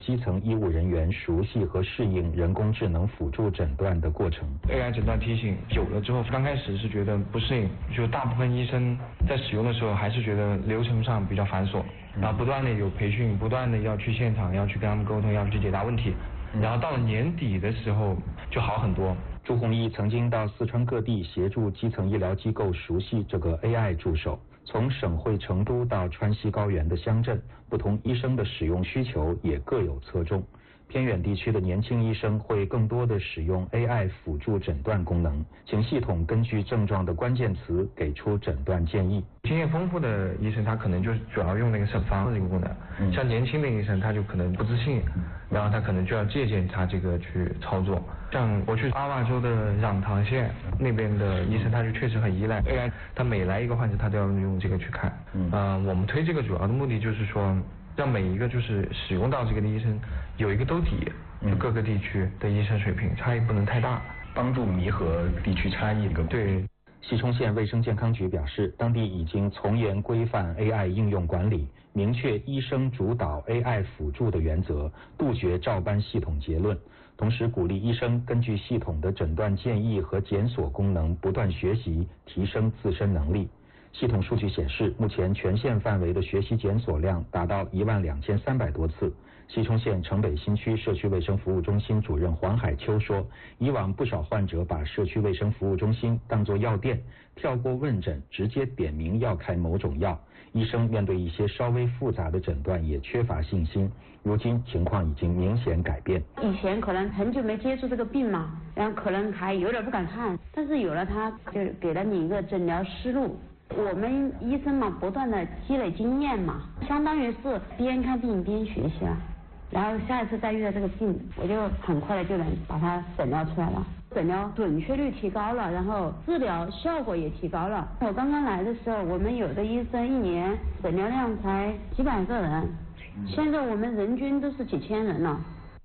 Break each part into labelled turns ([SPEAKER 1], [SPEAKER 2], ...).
[SPEAKER 1] 基层医务人员熟悉和适应人工智能辅助诊断的过程。
[SPEAKER 2] AI 诊断提醒久了之后，刚开始是觉得不适应，就大部分医生在使用的时候还是觉得流程上比较繁琐，然后不断的有培训，不断的要去现场，要去跟他们沟通，要去解答问题，然后到了年底的时候就好很多。
[SPEAKER 1] 朱宏毅曾经到四川各地协助基层医疗机构熟悉这个 AI 助手。从省会成都到川西高原的乡镇，不同医生的使用需求也各有侧重。偏远地区的年轻医生会更多的使用 AI 辅助诊断功能，请系统根据症状的关键词给出诊断建议。
[SPEAKER 2] 经验丰富的医生他可能就主要用那个审方的这个功能，像年轻的医生他就可能不自信，然后他可能就要借鉴他这个去操作。像我去阿坝州的壤塘县那边的医生，他就确实很依赖 AI， 他每来一个患者他都要用这个去看。我们推这个主要的目的就是说，让每一个就是使用到这个的医生有一个兜底，就各个地区的医生水平差异不能太大，
[SPEAKER 1] 帮助弥合地区差异。
[SPEAKER 2] 对。
[SPEAKER 1] 西充县卫生健康局表示，当地已经从严规范 AI 应用管理，明确医生主导 AI 辅助的原则，杜绝照搬系统结论，同时鼓励医生根据系统的诊断建议和检索功能不断学习，提升自身能力。系统数据显示，目前全县范围的学习检索量达到12300多次。西充县城北新区社区卫生服务中心主任黄海秋说，以往不少患者把社区卫生服务中心当作药店，跳过问诊，直接点名要开某种药。医生面对一些稍微复杂的诊断也缺乏信心，如今情况已经明显改变。
[SPEAKER 3] 以前可能很久没接触这个病嘛，然后可能还有点不敢看，但是有了它，就给了你一个诊疗思路。我们医生嘛，不断的积累经验嘛，相当于是边看病边学习了。然后下一次再遇到这个病，我就很快的就能把它诊疗出来了，诊疗准确率提高了，然后治疗效果也提高了。我刚刚来的时候，我们有的医生一年诊疗量才几百个人，现在我们人均都是几千人了。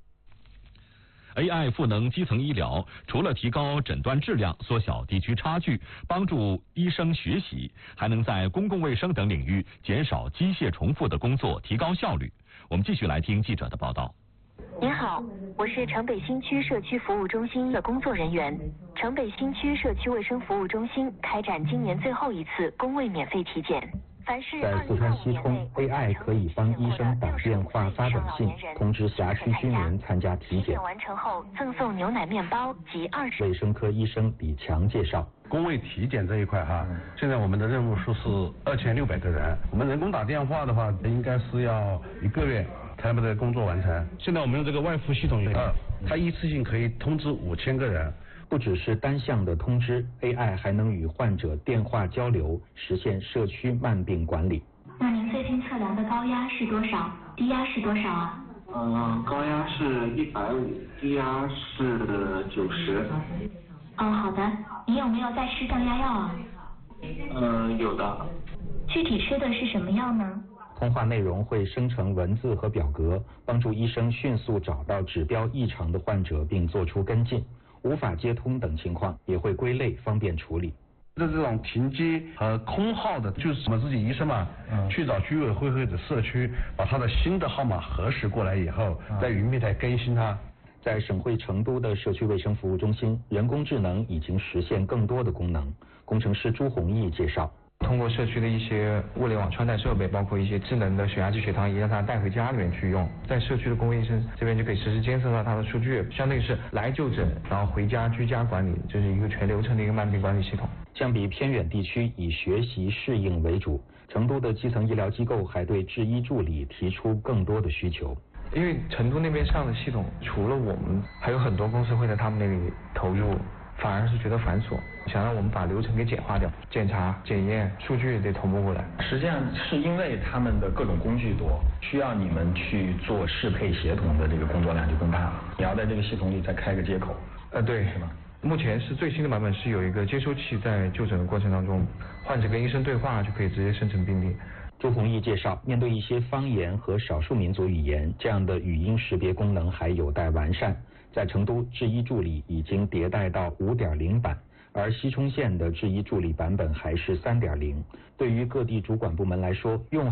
[SPEAKER 4] AI 赋能基层医疗，除了提高诊断质量、缩小地区差距、帮助医生学习，还能在公共卫生等领域减少机械重复的工作，提高效率。我们继续来听记者的报道。
[SPEAKER 5] 您好，我是城北新区社区服务中心的工作人员。城北新区社区卫生服务中心开展今年最后一次公卫免费体检。
[SPEAKER 1] 在四川西充 ，AI 可以帮医生打电话、发短信通知辖区居民参加体检。
[SPEAKER 5] 完成后赠送牛奶面包及20。
[SPEAKER 1] 卫生科医生李强介绍，
[SPEAKER 6] 公卫体检这一块现在我们的任务数是2600个人，我们人工打电话的话，应该是要1个月才把这个工作完成。现在我们用这个外服系统它一次性可以通知5000个人。
[SPEAKER 1] 不只是单向的通知 ，AI 还能与患者电话交流，实现社区慢病管理。
[SPEAKER 5] 那您最近测量的高压是多少？低压是多少啊？
[SPEAKER 7] 高压是150，低压是90。
[SPEAKER 5] 好的。你有没有在吃降压药啊？
[SPEAKER 7] 有的。
[SPEAKER 5] 具体吃的是什么药呢？
[SPEAKER 1] 通话内容会生成文字和表格，帮助医生迅速找到指标异常的患者并做出跟进。无法接通等情况也会归类，方便处理。
[SPEAKER 6] 这种停机和空号的，就是我们自己医生嘛，去找居委会或者社区，把他的新的号码核实过来以后，在云平台更新它。
[SPEAKER 1] 在省会成都的社区卫生服务中心，人工智能已经实现更多的功能。工程师朱宏毅介绍。
[SPEAKER 2] 通过社区的一些物联网穿戴设备，包括一些智能的血压计、血糖仪，让他带回家里面去用。在社区的公卫医生这边就可以实时监测到他的数据，相当于是来就诊，然后回家居家管理，这是一个全流程的一个慢病管理系统。
[SPEAKER 1] 相比偏远地区以学习适应为主，成都的基层医疗机构还对制医助理提出更多的需求。
[SPEAKER 2] 因为成都那边上的系统，除了我们，还有很多公司会在他们那里投入。反而是觉得繁琐，想让我们把流程给简化掉，检查、检验、数据得同步过来。
[SPEAKER 1] 实际上是因为他们的各种工具多，需要你们去做适配协同的这个工作量就更大了。你要在这个系统里再开个接口。
[SPEAKER 2] 对，是吗？目前是最新的版本是有一个接收器，在就诊的过程当中，患者跟医生对话就可以直接生成病历。
[SPEAKER 1] 朱宏毅介绍，面对一些方言和少数民族语言，这样的语音识别功能还有待完善。在成都，制医助理已经迭代到5.0版，而西充县的制医助理版本还是3.0。对于各地主管部门来说，用